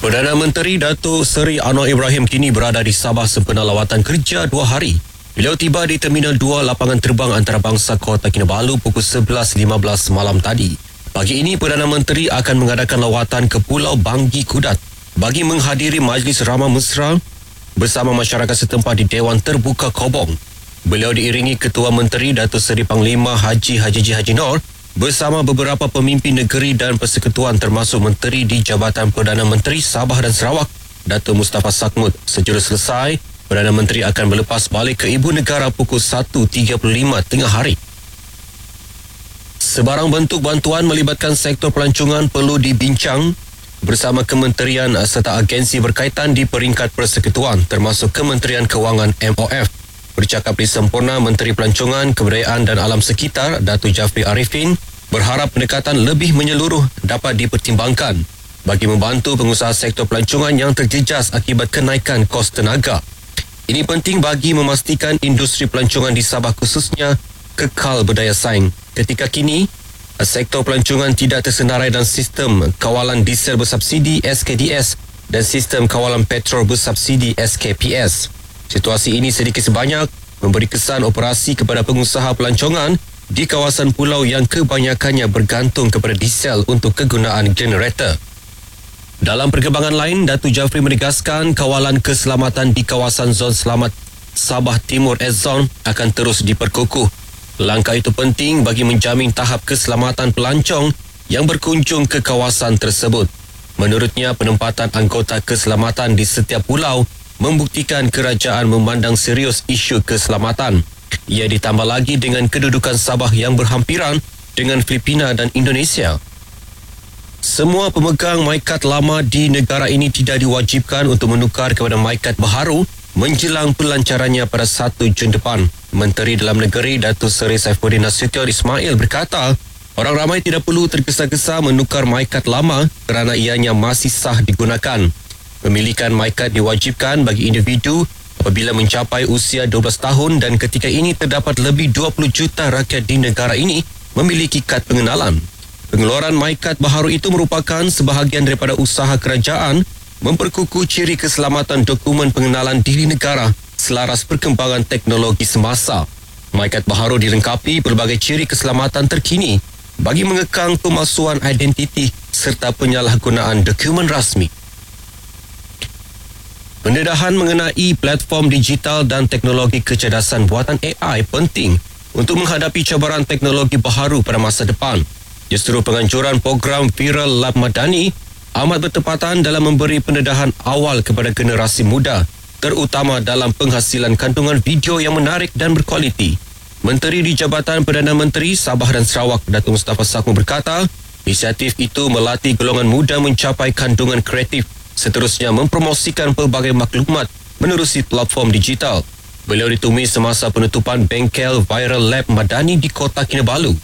Perdana Menteri Datuk Seri Anwar Ibrahim kini berada di Sabah sempena lawatan kerja 2 hari. Beliau tiba di Terminal 2 lapangan terbang antarabangsa Kota Kinabalu pukul 11.15 malam tadi. Pagi ini Perdana Menteri akan mengadakan lawatan ke Pulau Banggi Kudat bagi menghadiri majlis ramah mesra bersama masyarakat setempat di Dewan Terbuka Kobong. Beliau diiringi Ketua Menteri Datuk Seri Panglima Haji Haji Noor bersama beberapa pemimpin negeri dan persekutuan termasuk Menteri di Jabatan Perdana Menteri Sabah dan Sarawak, Datuk Mustafa Sakmut. Sejurus selesai, Perdana Menteri akan berlepas balik ke Ibu Negara pukul 1.35 tengah hari. Sebarang bentuk bantuan melibatkan sektor pelancongan perlu dibincang bersama kementerian serta agensi berkaitan di peringkat persekutuan termasuk Kementerian Kewangan MOF. Bercakap di sempurna, Menteri Pelancongan, Kebudayaan dan Alam Sekitar, Datuk Jafri Arifin, berharap pendekatan lebih menyeluruh dapat dipertimbangkan bagi membantu pengusaha sektor pelancongan yang terjejas akibat kenaikan kos tenaga. Ini penting bagi memastikan industri pelancongan di Sabah khususnya kekal berdaya saing. Ketika kini, sektor pelancongan tidak tersenarai dalam sistem kawalan diesel bersubsidi SKDS dan sistem kawalan petrol bersubsidi SKPS. Situasi ini sedikit sebanyak memberi kesan operasi kepada pengusaha pelancongan di kawasan pulau yang kebanyakannya bergantung kepada diesel untuk kegunaan generator. Dalam perkembangan lain, Datuk Jafri menegaskan kawalan keselamatan di kawasan Zon Selamat Sabah Timur Zone akan terus diperkukuh. Langkah itu penting bagi menjamin tahap keselamatan pelancong yang berkunjung ke kawasan tersebut. Menurutnya, penempatan anggota keselamatan di setiap pulau membuktikan kerajaan memandang serius isu keselamatan. Ia ditambah lagi dengan kedudukan Sabah yang berhampiran dengan Filipina dan Indonesia. Semua pemegang MyKad lama di negara ini tidak diwajibkan untuk menukar kepada MyKad baharu menjelang pelancarannya pada 1 Jun depan. Menteri Dalam Negeri Datuk Seri Saifuddin Nasution Ismail berkata, orang ramai tidak perlu tergesa-gesa menukar MyKad lama kerana ianya masih sah digunakan. Pemilikan MyKad diwajibkan bagi individu apabila mencapai usia 12 tahun dan ketika ini terdapat lebih 20 juta rakyat di negara ini memiliki kad pengenalan. Pengeluaran MyKad baharu itu merupakan sebahagian daripada usaha kerajaan memperkukuh ciri keselamatan dokumen pengenalan diri negara selaras perkembangan teknologi semasa. MyKad baharu dilengkapi pelbagai ciri keselamatan terkini bagi mengekang pemalsuan identiti serta penyalahgunaan dokumen rasmi. Pendedahan mengenai platform digital dan teknologi kecerdasan buatan AI penting untuk menghadapi cabaran teknologi baharu pada masa depan. Justru penganjuran program Viral Lab Madani amat bertepatan dalam memberi pendedahan awal kepada generasi muda, terutama dalam penghasilan kandungan video yang menarik dan berkualiti. Menteri di Jabatan Perdana Menteri Sabah dan Sarawak, Datuk Mustafa Sakmut berkata, inisiatif itu melatih golongan muda mencapai kandungan kreatif, seterusnya mempromosikan pelbagai maklumat menerusi platform digital. Beliau ditemui semasa penutupan bengkel Viral Lab Madani di Kota Kinabalu.